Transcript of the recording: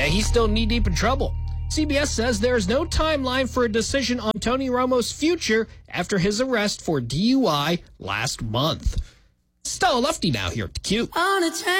Yeah, he's still knee-deep in trouble. CBS says there is no timeline for a decision on Tony Romo's future after his arrest for DUI last month. Stella Lufty now here at theCUBE.